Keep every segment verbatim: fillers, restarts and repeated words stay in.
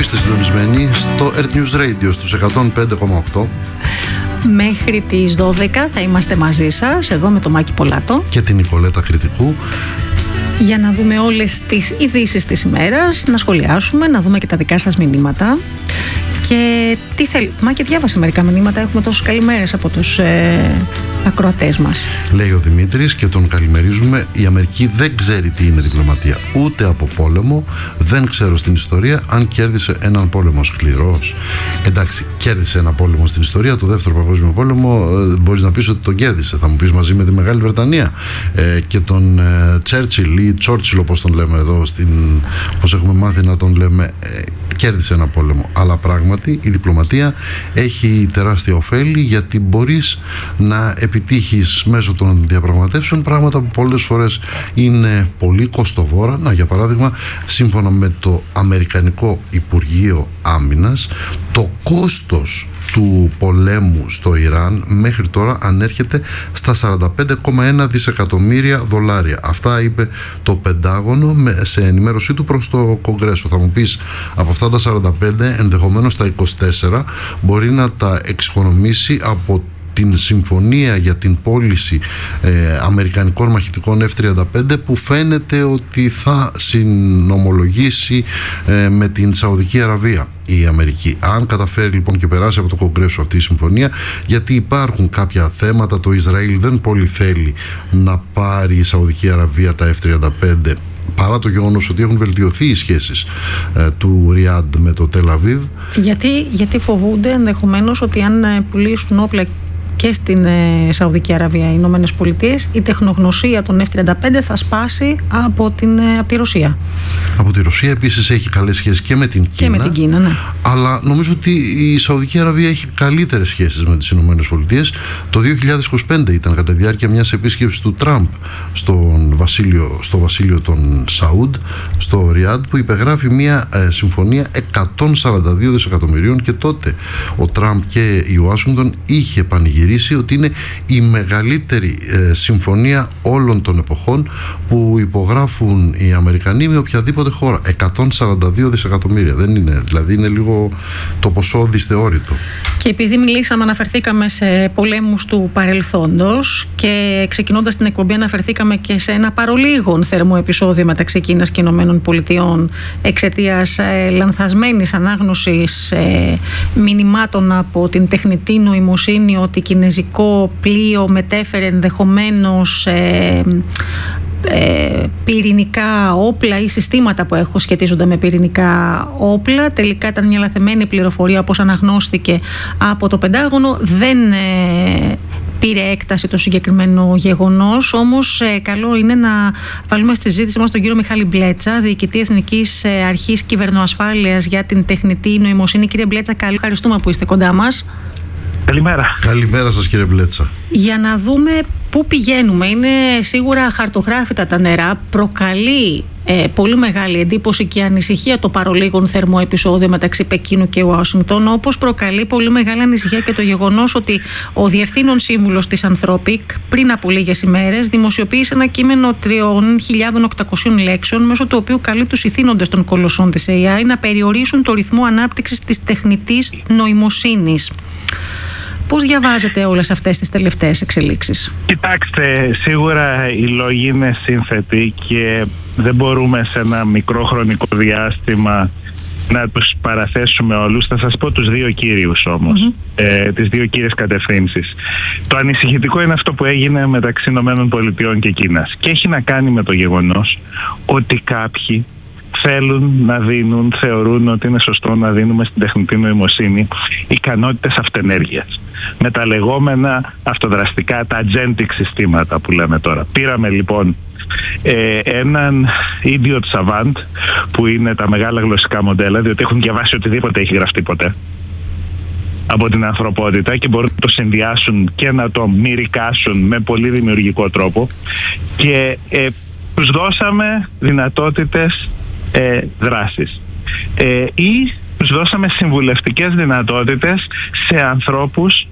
Είστε συντονισμένοι στο Earth News Radio στους εκατόν πέντε κόμμα οκτώ. Μέχρι τις δώδεκα θα είμαστε μαζί σας, εδώ με το Μάκη Πολάτο και την Νικολέτα Κρητικού, για να δούμε όλες τις ειδήσεις της ημέρας, να σχολιάσουμε, να δούμε και τα δικά σας μηνύματα. Και τι θέλει. Μάκη, διάβασε μερικά μηνύματα. Έχουμε τόσες καλημέρες από τους ε, ακροατές μας. Λέει ο Δημήτρης και τον καλημερίζουμε. Η Αμερική δεν ξέρει τι είναι διπλωματία, ούτε από πόλεμο. Δεν ξέρω στην ιστορία αν κέρδισε έναν πόλεμο σκληρός. Εντάξει, κέρδισε ένα πόλεμο στην ιστορία. Το δεύτερο παγκόσμιο πόλεμο ε, μπορείς να πεις ότι τον κέρδισε. Θα μου πεις μαζί με τη Μεγάλη Βρετανία ε, και τον Τσέρτσιλ ή Τσόρτσιλ, όπως τον λέμε εδώ, στην, όπως έχουμε μάθει να τον λέμε. Ε, κέρδισε ένα πόλεμο. Αλλά πράγματι η διπλωματία έχει τεράστια ωφέλη, γιατί μπορείς να επιτύχεις μέσω των διαπραγματεύσεων πράγματα που πολλές φορές είναι πολύ κοστοβόρα. Να, για παράδειγμα, σύμφωνα με το Αμερικανικό Υπουργείο Άμυνας, το κόστος του πολέμου στο Ιράν μέχρι τώρα ανέρχεται στα σαράντα πέντε κόμμα ένα δισεκατομμύρια δολάρια. Αυτά είπε το Πεντάγωνο σε ενημέρωσή του προς το Κογκρέσο. Θα μου πεις, από αυτά τα σαράντα πέντε, ενδεχομένως τα είκοσι τέσσερα μπορεί να τα εξοικονομήσει από την συμφωνία για την πώληση ε, αμερικανικών μαχητικών εφ τριάντα πέντε, που φαίνεται ότι θα συνομολογήσει ε, με την Σαουδική Αραβία η Αμερική. Αν καταφέρει λοιπόν και περάσει από το Κογκρέσο αυτή η συμφωνία, γιατί υπάρχουν κάποια θέματα, το Ισραήλ δεν πολύ θέλει να πάρει η Σαουδική Αραβία τα εφ τριάντα πέντε, παρά το γεγονός ότι έχουν βελτιωθεί οι σχέσεις ε, του Ριάντ με το Τελ Αβίβ. Γιατί, γιατί φοβούνται ενδεχομένως ότι αν πουλήσουν όπλα και στην ε, Σαουδική Αραβία, οι Ηνωμένες Πολιτείες, η τεχνογνωσία των εφ τριάντα πέντε θα σπάσει από, την, ε, από τη Ρωσία. Από τη Ρωσία επίσης έχει καλές σχέσεις και με την Κίνα. Και με την Κίνα, ναι. Αλλά νομίζω ότι η Σαουδική Αραβία έχει καλύτερες σχέσεις με τις Ηνωμένες Πολιτείες. Το δύο χιλιάδες είκοσι πέντε ήταν κατά τη διάρκεια μιας επίσκεψης του Τραμπ στον βασίλειο, στο βασίλειο των Σαούντ, στο Ριάντ, που υπεγράφει μια ε, συμφωνία εκατόν σαράντα δύο δισεκατομμυρίων, και τότε ο Τραμπ και η Ουάσιγκτον είχε πανηγυρίσει ότι είναι η μεγαλύτερη ε, συμφωνία όλων των εποχών που υπογράφουν οι Αμερικανοί με οποιαδήποτε χώρα. εκατόν σαράντα δύο δισεκατομμύρια. Δεν είναι, δηλαδή είναι λίγο το ποσό δυσθεώρητο. Και επειδή μιλήσαμε, αναφερθήκαμε σε πολέμους του παρελθόντος, και ξεκινώντας την εκπομπή αναφερθήκαμε και σε ένα παρολίγων θερμό επεισόδιο μεταξύ Κίνας και Ηνωμένων Πολιτειών εξαιτίας ε, λανθασμένης ανάγνωσης ε, μηνυμάτων από την τεχνητή νοημοσύνη ότι κινέζικο πλοίο μετέφερε ενδεχομένως ε, ε, πυρηνικά όπλα ή συστήματα που έχουν σχετίζονται με πυρηνικά όπλα. Τελικά ήταν μια λαθεμένη πληροφορία, όπως αναγνώστηκε από το Πεντάγωνο. Δεν ε, πήρε έκταση το συγκεκριμένο γεγονός. Όμως ε, καλό είναι να βάλουμε στη συζήτηση μας τον κύριο Μιχάλη Μπλέτσα, διοικητή Εθνικής Αρχής Κυβερνοασφάλειας για την τεχνητή νοημοσύνη. Κύριε Μπλέτσα, καλή, ευχαριστούμε που είστε κοντά μας. Καλημέρα. Καλημέρα σας, κύριε Μπλέτσα. Για να δούμε πού πηγαίνουμε. Είναι σίγουρα χαρτογράφητα τα νερά. Προκαλεί ε, πολύ μεγάλη εντύπωση και ανησυχία το παρολίγων θερμό επεισόδιο μεταξύ Πεκίνου και Ουάσιγκτον, όπως προκαλεί πολύ μεγάλη ανησυχία και το γεγονός ότι ο διευθύνων σύμβουλος της Anthropic πριν από λίγες ημέρες δημοσιοποίησε ένα κείμενο τρεις χιλιάδες οκτακόσιες λέξεων, μέσω του οποίου καλεί τους ηθήνοντες των κολοσσών της έι άι να περιορίσουν το ρυθμό ανάπτυξης της τεχνητής νοημοσύνης. Πώς διαβάζετε όλες αυτές τις τελευταίες εξελίξεις? Κοιτάξτε, σίγουρα οι λόγοι είναι σύνθετοι και δεν μπορούμε σε ένα μικρό χρονικό διάστημα να τους παραθέσουμε όλους. Θα σας πω τους δύο κύριους όμως, mm-hmm. ε, τις δύο κύριες κατευθύνσεις. Το ανησυχητικό είναι αυτό που έγινε μεταξύ Ηνωμένων Πολιτειών και Κίνας, και έχει να κάνει με το γεγονός ότι κάποιοι θέλουν να δίνουν, θεωρούν ότι είναι σωστό να δίνουμε στην τεχνητή νοημοσύνη ικανότητες αυτενέργειας, με τα λεγόμενα αυτοδραστικά, τα agentic συστήματα που λέμε τώρα. Πήραμε λοιπόν ε, έναν idiot savant, που είναι τα μεγάλα γλωσσικά μοντέλα, διότι έχουν διαβάσει οτιδήποτε έχει γραφτεί ποτέ από την ανθρωπότητα, και μπορούν να το συνδυάσουν και να το μυρικάσουν με πολύ δημιουργικό τρόπο, και ε, τους δώσαμε δυνατότητες ε, δράσης ε, ή τους δώσαμε συμβουλευτικές δυνατότητες σε ανθρώπους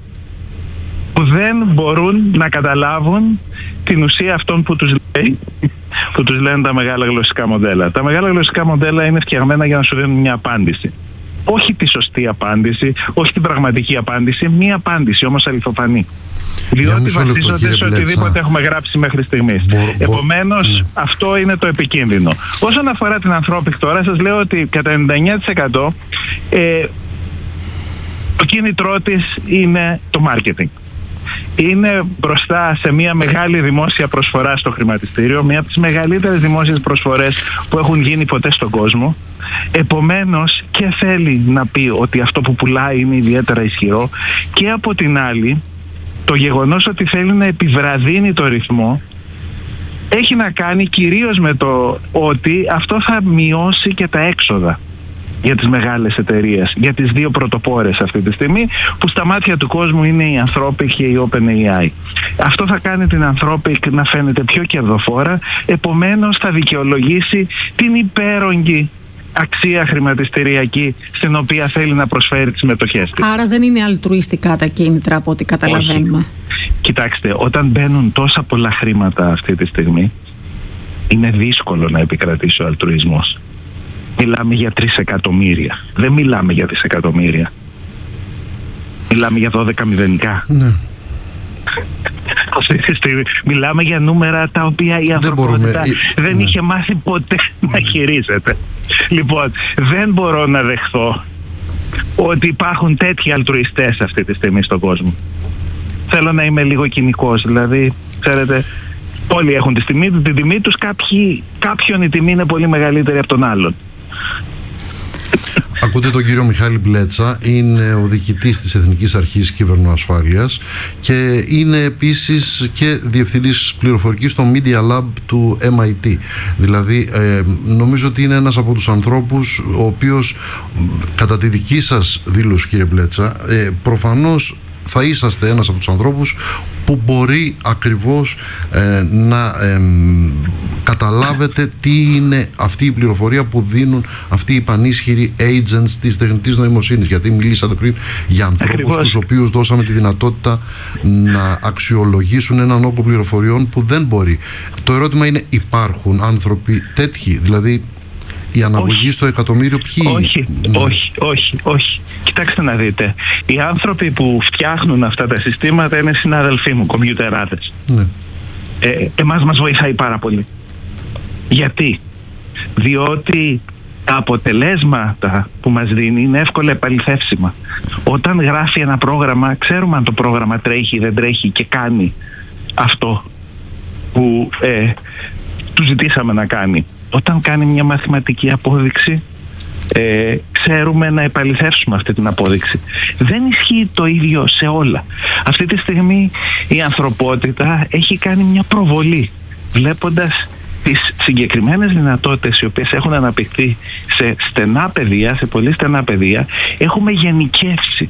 που δεν μπορούν να καταλάβουν την ουσία αυτών που τους λέει, που τους λένε τα μεγάλα γλωσσικά μοντέλα. Τα μεγάλα γλωσσικά μοντέλα είναι φτιαγμένα για να σου δίνουν μια απάντηση. όχι τη σωστή απάντηση, όχι την πραγματική απάντηση, μία απάντηση όμως αληθοφανή. Διότι βασίζονται σε οτιδήποτε έχουμε γράψει μέχρι στιγμής. Επομένως, ναι. αυτό είναι το επικίνδυνο. Όσον αφορά την Anthropic τώρα, σας λέω ότι κατά ενενήντα εννέα τοις εκατό ε, το κίνητρό της είναι το marketing. Είναι μπροστά σε μια μεγάλη δημόσια προσφορά στο χρηματιστήριο, μια από τις μεγαλύτερες δημόσιες προσφορές που έχουν γίνει ποτέ στον κόσμο. Επομένως και θέλει να πει ότι αυτό που πουλάει είναι ιδιαίτερα ισχυρό, και από την άλλη το γεγονός ότι θέλει να επιβραδύνει το ρυθμό έχει να κάνει κυρίως με το ότι αυτό θα μειώσει και τα έξοδα για τις μεγάλες εταιρείες, για τις δύο πρωτοπόρες αυτή τη στιγμή, που στα μάτια του κόσμου είναι η Anthropic και η OpenAI. Αυτό θα κάνει την Anthropic να φαίνεται πιο κερδοφόρα, επομένως θα δικαιολογήσει την υπέρογγη αξία χρηματιστηριακή στην οποία θέλει να προσφέρει τις μετοχές της. Άρα δεν είναι αλτρουιστικά τα κίνητρα από ό,τι καταλαβαίνουμε. Όχι. Κοιτάξτε, όταν μπαίνουν τόσα πολλά χρήματα αυτή τη στιγμή, είναι δύσκολο να επικρατήσει ο αλτρουισμός. Μιλάμε για τρισεκατομμύρια. Δεν μιλάμε για δισεκατομμύρια. Μιλάμε για δώδεκα μηδενικά. Ναι. Μιλάμε για νούμερα τα οποία η ανθρωπότητα δεν, δεν ναι. είχε μάθει ποτέ να χειρίζεται. Λοιπόν, δεν μπορώ να δεχθώ ότι υπάρχουν τέτοιοι αλτρουιστές αυτή τη στιγμή στον κόσμο. Θέλω να είμαι λίγο κοινικός. Δηλαδή, ξέρετε, όλοι έχουν τη τιμή, την τιμή τους, κάποιοι, κάποιον η τιμή είναι πολύ μεγαλύτερη από τον άλλον. Ακούτε τον κύριο Μιχάλη Μπλέτσα, είναι ο διοικητής της Εθνικής Αρχής Κυβερνοασφάλειας και είναι επίσης και διευθυντής πληροφορικής στο Media Lab του εμ άι τι. Δηλαδή ε, νομίζω ότι είναι ένας από τους ανθρώπους ο οποίος, κατά τη δική σας δήλωση κύριε Μπλέτσα, ε, προφανώς θα είσαστε ένας από τους ανθρώπους που μπορεί ακριβώς ε, να ε, καταλάβετε τι είναι αυτή η πληροφορία που δίνουν αυτοί οι πανίσχυροι agents της τεχνητής νοημοσύνης, γιατί μιλήσατε πριν για ανθρώπους ακριβώς, τους οποίους δώσαμε τη δυνατότητα να αξιολογήσουν έναν όγκο πληροφοριών που δεν μπορεί. Το ερώτημα είναι, υπάρχουν άνθρωποι τέτοιοι, δηλαδή η αναγωγή όχι. στο εκατομμύριο ποιοι? Όχι, ναι. όχι, όχι, όχι. Κοιτάξτε να δείτε. Οι άνθρωποι που φτιάχνουν αυτά τα συστήματα είναι συνάδελφοί μου, κομπιουτεράδες. Ναι. Ε, εμάς μας βοηθάει πάρα πολύ. Γιατί? Διότι τα αποτελέσματα που μας δίνει είναι εύκολα επαληθεύσιμα. Όταν γράφει ένα πρόγραμμα, ξέρουμε αν το πρόγραμμα τρέχει ή δεν τρέχει και κάνει αυτό που ε, του ζητήσαμε να κάνει. Όταν κάνει μια μαθηματική απόδειξη, ε, ξέρουμε να επαληθεύσουμε αυτή την απόδειξη. Δεν ισχύει το ίδιο σε όλα. Αυτή τη στιγμή η ανθρωπότητα έχει κάνει μια προβολή, βλέποντας τις συγκεκριμένες δυνατότητες οι οποίες έχουν αναπτυχθεί σε στενά πεδία, σε πολύ στενά πεδία. Έχουμε γενικεύσει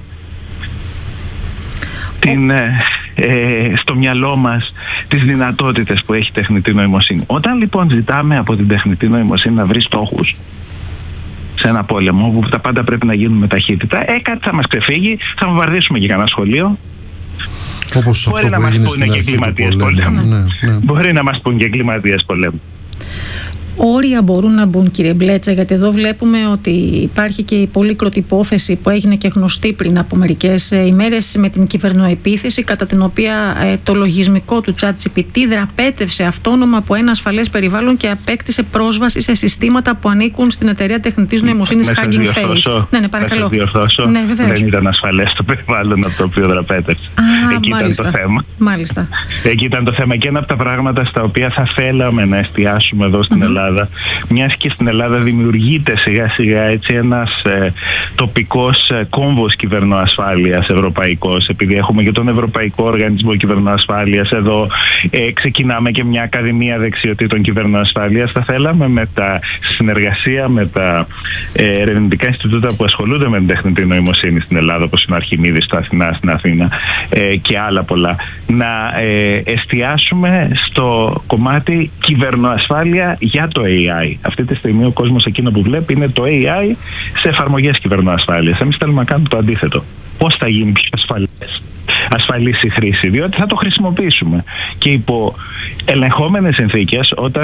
την, ε, ε, στο μυαλό μας τις δυνατότητες που έχει τεχνητή νοημοσύνη. Όταν λοιπόν ζητάμε από την τεχνητή νοημοσύνη να βρει στόχους σε ένα πόλεμο όπου τα πάντα πρέπει να γίνουν με ταχύτητα, ε, κάτι θα μας ξεφύγει, θα βομβαρδίσουμε και κανένα σχολείο. Όπως Μπορεί αυτό να που μας πούνε και εγκληματίες πολέμου. Ναι, ναι. Μπορεί να μας πούνε και εγκληματίες πολέμου. Όρια μπορούν να μπουν, κύριε Μπλέτσα, γιατί εδώ βλέπουμε ότι υπάρχει και η πολύκροτη υπόθεση που έγινε και γνωστή πριν από μερικές ημέρες με την κυβερνοεπίθεση, κατά την οποία ε, το λογισμικό του ChatGPT δραπέτευσε αυτόνομα από ένα ασφαλές περιβάλλον και απέκτησε πρόσβαση σε συστήματα που ανήκουν στην εταιρεία τεχνητής νοημοσύνης Hugging Face. Ναι, ναι, παρακαλώ. Ναι, δεν ήταν ασφαλές το περιβάλλον από το οποίο δραπέτευσε. Α, εκεί μάλιστα. Ήταν το θέμα. Μάλιστα. Εκεί ήταν το θέμα και ένα από τα πράγματα στα οποία θα θέλαμε να εστιάσουμε εδώ στην mm-hmm. Ελλάδα. Μιας και στην Ελλάδα δημιουργείται σιγά σιγά έτσι ένας ε, τοπικός ε, κόμβος κυβερνοασφάλειας ευρωπαϊκός, επειδή έχουμε και τον Ευρωπαϊκό Οργανισμό Κυβερνοασφάλειας εδώ, ε, ξεκινάμε και μια Ακαδημία Δεξιοτήτων Κυβερνοασφάλειας. Θα θέλαμε με τα συνεργασία με τα ε, ερευνητικά Ινστιτούτα που ασχολούνται με την τεχνητή νοημοσύνη στην Ελλάδα, όπως είναι ο Αρχιμίδης στο Αθηνά, στην Αθήνα ε, και άλλα πολλά, να ε, εστιάσουμε στο κομμάτι κυβερνοασφάλεια για το έι άι. Αυτή τη στιγμή ο κόσμος εκείνο που βλέπει είναι το έι άι σε εφαρμογές κυβερνοασφάλειας. Εμείς θέλουμε να κάνουμε το αντίθετο. Πώς θα γίνει πιο ασφαλές, ασφαλής η χρήση? Διότι θα το χρησιμοποιήσουμε και υπό ελεγχόμενες συνθήκες, όταν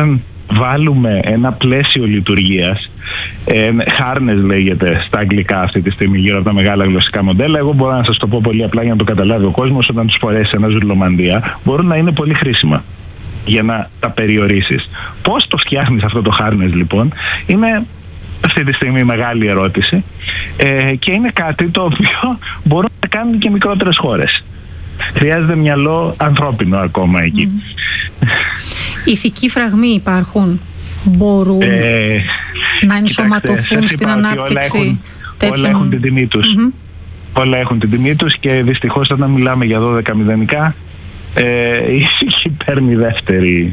βάλουμε ένα πλαίσιο λειτουργίας, ε, harness λέγεται στα αγγλικά αυτή τη στιγμή γύρω από τα μεγάλα γλωσσικά μοντέλα. Εγώ μπορώ να σας το πω πολύ απλά για να το καταλάβει ο κόσμος. Όταν τους φορέσει ένα ζουρλομανδία, μπορούν να είναι πολύ χρήσιμα για να τα περιορίσεις. Πώς το φτιάχνεις αυτό το harness λοιπόν, είναι αυτή τη στιγμή μεγάλη ερώτηση, ε, και είναι κάτι το οποίο μπορούν να κάνουν και μικρότερες χώρες. Χρειάζεται μυαλό ανθρώπινο ακόμα εκεί. Mm. Ηθικοί φραγμοί υπάρχουν, μπορούν ε, να ενσωματωθούν στην ανάπτυξη όλα έχουν, τέτοιων... όλα έχουν την τιμή τους. Mm-hmm. Όλα έχουν την τιμή τους και δυστυχώς όταν μιλάμε για δώδεκα μηδενικά, Ε, η ηθική παίρνει δεύτερη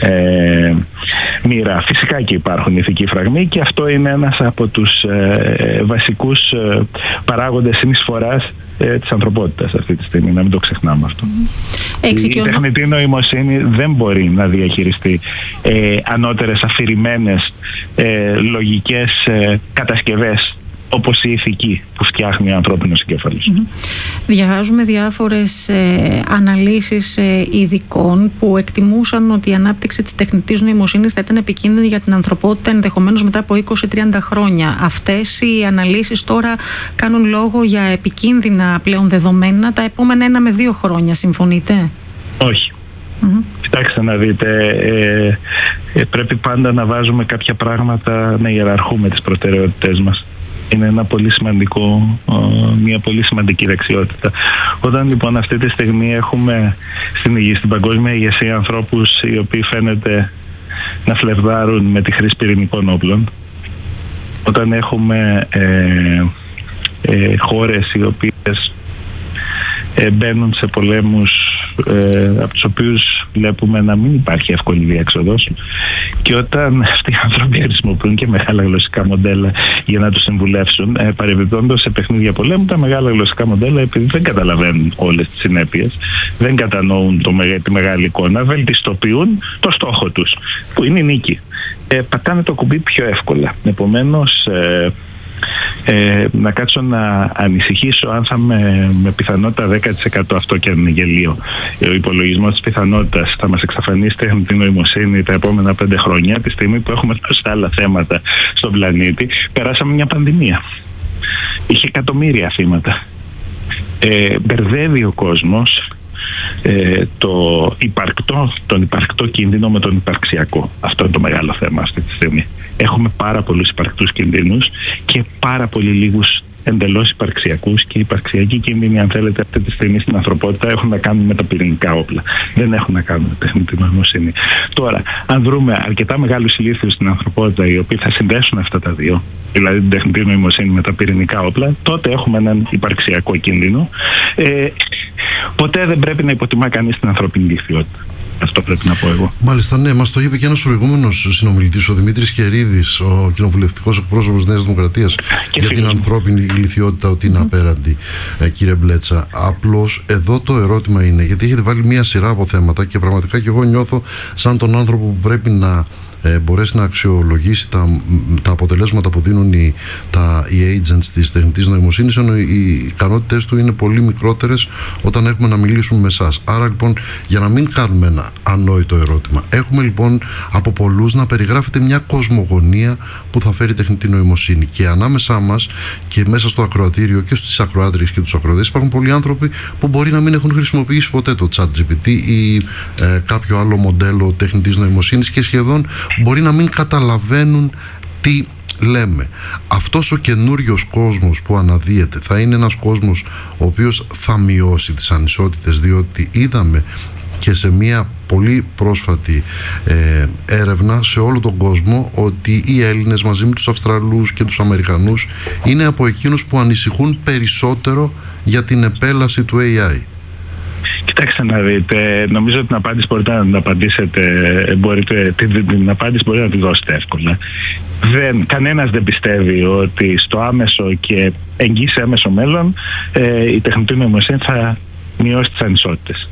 ε, μοίρα. Φυσικά και υπάρχουν ηθικοί φραγμοί και αυτό είναι ένας από τους ε, βασικούς ε, παράγοντες συνεισφοράς ε, της ανθρωπότητας αυτή τη στιγμή, να μην το ξεχνάμε αυτό. Mm. Η, η τεχνητή νοημοσύνη δεν μπορεί να διαχειριστεί ε, ανώτερες αφηρημένες ε, λογικές ε, κατασκευές όπως η ηθική που φτιάχνει ο ανθρώπινος εγκέφαλος. Mm-hmm. Διαβάζουμε διάφορες ε, αναλύσεις ε, ειδικών που εκτιμούσαν ότι η ανάπτυξη της τεχνητής νοημοσύνης θα ήταν επικίνδυνη για την ανθρωπότητα ενδεχομένως μετά από είκοσι με τριάντα χρόνια. Αυτές οι αναλύσεις τώρα κάνουν λόγο για επικίνδυνα πλέον δεδομένα τα επόμενα ένα με δύο χρόνια. Συμφωνείτε? Όχι. Mm-hmm. Κοιτάξτε να δείτε, ε, ε, πρέπει πάντα να βάζουμε κάποια πράγματα, να ιεραρχούμε τις προτεραιότητές μας. Είναι ένα πολύ σημαντικό, μια πολύ σημαντική δεξιότητα. Όταν λοιπόν αυτή τη στιγμή έχουμε στην, στην παγκόσμια ηγεσία ανθρώπους οι οποίοι φαίνεται να φλερδάρουν με τη χρήση πυρηνικών όπλων, όταν έχουμε ε, ε, χώρες οι οποίες ε, μπαίνουν σε πολέμους ε, από τους οποίους βλέπουμε να μην υπάρχει εύκολη διέξοδος, και όταν αυτοί οι άνθρωποι χρησιμοποιούν και μεγάλα γλωσσικά μοντέλα για να τους συμβουλεύσουν, ε, παρεμπιπτόντως σε παιχνίδια πολέμου, τα μεγάλα γλωσσικά μοντέλα, επειδή δεν καταλαβαίνουν όλες τις συνέπειες, δεν κατανοούν το, τη μεγάλη εικόνα, βελτιστοποιούν το στόχο τους, που είναι η νίκη. Ε, πατάνε το κουμπί πιο εύκολα. Επομένως, ε, Ε, να κάτσω να ανησυχήσω αν θα με, με πιθανότητα δέκα τοις εκατό, αυτό και αν είναι γελίο, ο υπολογισμός της πιθανότητας θα μας εξαφανίσει τεχνητή νοημοσύνη τα επόμενα πέντε χρόνια, τη στιγμή που έχουμε τόσα άλλα θέματα στον πλανήτη. Περάσαμε μια πανδημία, είχε εκατομμύρια θύματα, ε, μπερδεύει ο κόσμος ε, το υπαρκτό, τον υπαρκτό κίνδυνο με τον υπαρξιακό. Αυτό είναι το μεγάλο θέμα αυτή τη στιγμή. Έχουμε πάρα πολλούς υπαρκτούς κινδύνους και πάρα πολύ λίγους εντελώς υπαρξιακούς, και οι υπαρξιακοί κίνδυνοι, αν θέλετε, αυτή τη στιγμή στην ανθρωπότητα έχουν να κάνουν με τα πυρηνικά όπλα. Δεν έχουν να κάνουν με τεχνητή νοημοσύνη. Τώρα, αν βρούμε αρκετά μεγάλους ηλίθιους στην ανθρωπότητα οι οποίοι θα συνδέσουν αυτά τα δύο, δηλαδή την τεχνητή νοημοσύνη με τα πυρηνικά όπλα, τότε έχουμε έναν υπαρξιακό κίνδυνο. Ε, ποτέ δεν πρέπει να υποτιμά κανείς την ανθρώπινη ηλικιότητα. Αυτό πρέπει να πω εγώ. Μάλιστα, ναι, μας το είπε και ένας προηγούμενος συνομιλητής, ο Δημήτρης Κερίδης, ο κοινοβουλευτικός εκπρόσωπος της Νέας Δημοκρατίας, για την ανθρώπινη ηλικιότητα, ότι είναι mm. απέραντη, ε, κύριε Μπλέτσα. Απλώς εδώ το ερώτημα είναι, γιατί έχετε βάλει μία σειρά από θέματα και πραγματικά και εγώ νιώθω σαν τον άνθρωπο που πρέπει να ε, μπορέσει να αξιολογήσει τα, τα αποτελέσματα που δίνουν οι, τα, οι agents της τεχνητής νοημοσύνης, ενώ οι ικανότητες του είναι πολύ μικρότερες όταν έχουμε να μιλήσουμε με εσάς. Άρα λοιπόν, για να μην κάνουμε ένα ανόητο ερώτημα, έχουμε λοιπόν από πολλούς να περιγράφεται μια κοσμογονία που θα φέρει τεχνητή νοημοσύνη, και ανάμεσά μας και μέσα στο ακροατήριο και στις ακροάτριες και τους ακροατές υπάρχουν πολλοί άνθρωποι που μπορεί να μην έχουν χρησιμοποιήσει ποτέ το ChatGPT ή ε, κάποιο άλλο μοντέλο τεχνητής νοημοσύνης, και σχεδόν μπορεί να μην καταλαβαίνουν τι λέμε. Αυτός ο καινούριος κόσμος που αναδύεται θα είναι ένας κόσμος ο οποίος θα μειώσει τις ανισότητες, διότι είδαμε και σε μια πολύ πρόσφατη ε, έρευνα σε όλο τον κόσμο ότι οι Έλληνες μαζί με τους Αυστραλούς και τους Αμερικανούς είναι από εκείνους που ανησυχούν περισσότερο για την επέλαση του έι άι. Κοιτάξτε να δείτε, νομίζω ότι την απάντηση μπορείτε να την απαντήσετε, μπορείτε, την, την απάντηση μπορείτε να τη δώσετε εύκολα. Δεν, κανένας δεν πιστεύει ότι στο άμεσο και εγγύς άμεσο μέλλον ε, η τεχνητή νοημοσύνη θα μειώσει τις ανισότητες.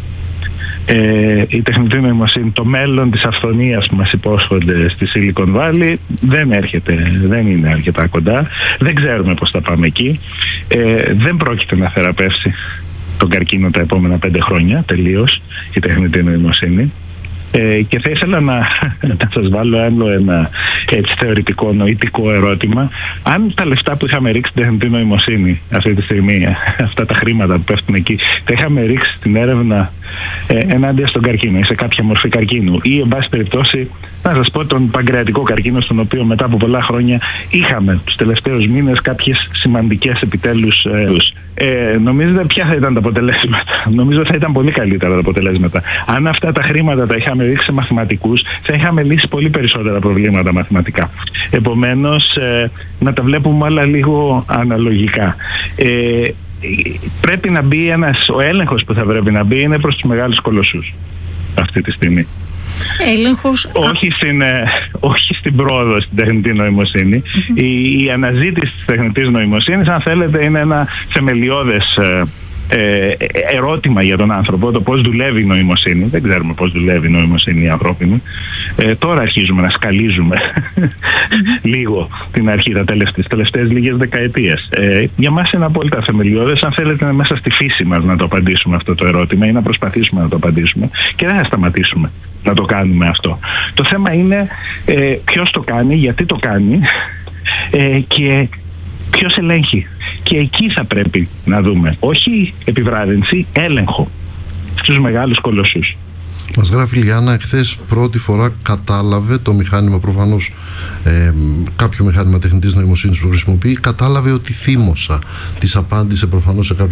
Ε, η τεχνητή νοημοσύνη, το μέλλον της αυθονίας που μας υπόσχονται στη Silicon Valley δεν έρχεται, δεν είναι αρκετά κοντά, δεν ξέρουμε πώς θα πάμε εκεί, ε, δεν πρόκειται να θεραπεύσει τον καρκίνο τα επόμενα πέντε χρόνια τελείως η τεχνητή νοημοσύνη. Ε, και θα ήθελα να, να σας βάλω άλλο ένα έτσι, θεωρητικό, νοητικό ερώτημα. Αν τα λεφτά που είχαμε ρίξει στην τεχνητή νοημοσύνη αυτή τη στιγμή, αυτά τα χρήματα που πέφτουν εκεί, τα είχαμε ρίξει στην έρευνα ε, ενάντια στον καρκίνο ή σε κάποια μορφή καρκίνου, ή εν πάση περιπτώσει να σας πω τον παγκρεατικό καρκίνο, στον οποίο μετά από πολλά χρόνια είχαμε τους τελευταίους μήνες κάποιες σημαντικές επιτέλους ε, Ε, νομίζετε ποια θα ήταν τα αποτελέσματα? Νομίζω θα ήταν πολύ καλύτερα τα αποτελέσματα. Αν αυτά τα χρήματα τα είχαμε ρίξει σε μαθηματικούς, θα είχαμε λύσει πολύ περισσότερα προβλήματα μαθηματικά. Επομένως, ε, να τα βλέπουμε όλα λίγο αναλογικά. Ε, πρέπει να μπει ένας, ο έλεγχος που θα πρέπει να μπει είναι προς τους μεγάλους κολοσσούς αυτή τη στιγμή. Έλεγχος... Όχι στην, ε, όχι στην πρόοδο στην τεχνητή νοημοσύνη. Mm-hmm. Η, η αναζήτηση της τεχνητής νοημοσύνης, αν θέλετε, είναι ένα θεμελιώδες ε, ε, ερώτημα για τον άνθρωπο, το πώς δουλεύει η νοημοσύνη. Δεν ξέρουμε πώς δουλεύει η νοημοσύνη η ανθρώπινη. Ε, τώρα αρχίζουμε να σκαλίζουμε λίγο την αρχή, τα τελευταίες, τελευταίες λίγες δεκαετίες. Ε, για μας είναι απόλυτα θεμελιώδες. Αν θέλετε, είναι μέσα στη φύση μας να το απαντήσουμε αυτό το ερώτημα ή να προσπαθήσουμε να το απαντήσουμε, και δεν θα σταματήσουμε να το κάνουμε αυτό. Το θέμα είναι ε, ποιος το κάνει, γιατί το κάνει ε, και ποιος ελέγχει. Και εκεί θα πρέπει να δούμε, όχι επιβράδυνση, έλεγχο στους μεγάλους κολοσσούς. Μας γράφει η Λιάννα, εχθές πρώτη φορά κατάλαβε το μηχάνημα, προφανώς ε, κάποιο μηχάνημα τεχνητής νοημοσύνης που χρησιμοποιεί, κατάλαβε ότι θύμωσα. Της απάντησε προφανώς σε κάποιο